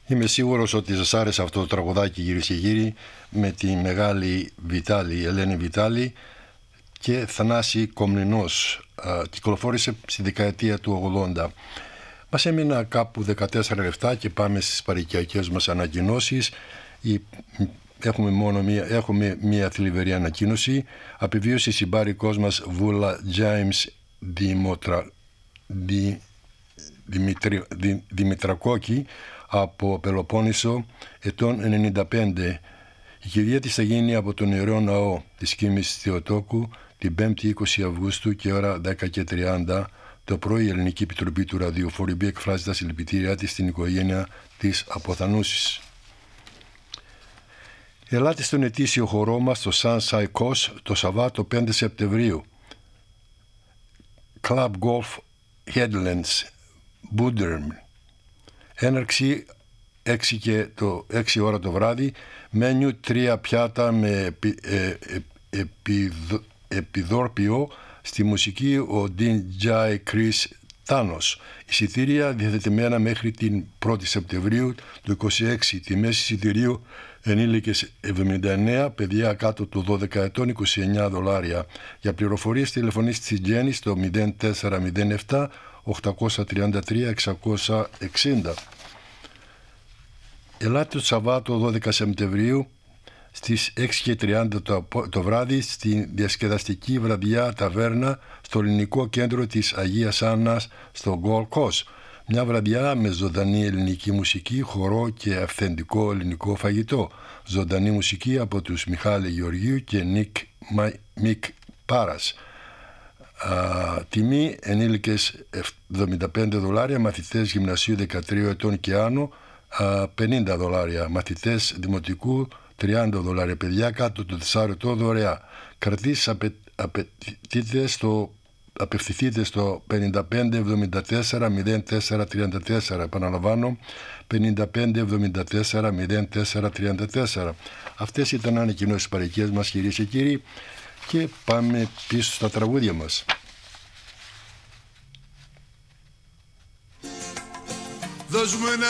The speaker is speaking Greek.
Είμαι σίγουρος ότι σας άρεσε αυτό το τραγουδάκι, κυρίες και κύριοι, με τη μεγάλη Βιτάλη, Ελένη Βιτάλη και Θανάση Κομνηνός. Κυκλοφόρησε στη δεκαετία του 80. Μας έμεινα κάπου 14 λεπτά και πάμε στις παροικιακές μας ανακοινώσεις. Έχουμε μία θλιβερή ανακοίνωση. Απεβίωσε η συμπάρικος μας Βούλα James Δημητρακόκη από Πελοπόννησο, ετών 95. Η κηδεία της θα γίνει από τον Ιερό Ναό της Κοίμης Θεοτόκου την 5η 20 Αυγούστου και ώρα 10:30 το πρωί. Η Ελληνική Επιτροπή του Ραδιοφοριμπή εκφράζει τα συλληπιτήριά της στην οικογένεια της αποθανούσης. Ελάτε στον ετήσιο χορό μας στο Sunshine Coast το Σαββάτο 5 Σεπτεμβρίου. Club Golf Headlands, Boodram. Έναρξη 6 ώρα το βράδυ. Μένιου 3 πιάτα με επιδόρπιο. Στη μουσική ο DJ Chris Τάνος. Εισιτήρια διαθετημένα μέχρι την 1η Σεπτεμβρίου του 26. Τιμές εισιτηρίου ενήλικες 79, παιδιά κάτω του 12 ετών $29. Για πληροφορίες τηλεφωνήστε στη Τζέννη στο 0407 833 660. Ελάτε το Σαββάτο 12 Σεπτεμβρίου στις 6:30 το βράδυ στη διασκεδαστική βραδιά ταβέρνα στο Ελληνικό Κέντρο της Αγίας Άννας στο Gold Coast. Μια βραδιά με ζωντανή ελληνική μουσική, χορό και αυθεντικό ελληνικό φαγητό. Ζωντανή μουσική από τους Μιχάλη Γεωργίου και Μικ Πάρας. Τιμή ενήλικες $75, μαθητές γυμνασίου 13 ετών και άνω $50, μαθητές δημοτικού $30, παιδιά κάτω του 4 ετών δωρεά. Κρατήσεις απευθυνθείτε στο 55 74 04 34. Επαναλαμβάνω, 55 74 04 34. Αυτές ήταν ανακοινώσεις παροικίες μας, κυρίες και κύριοι, και πάμε πίσω στα τραγούδια μας. Δώσ' μου ένα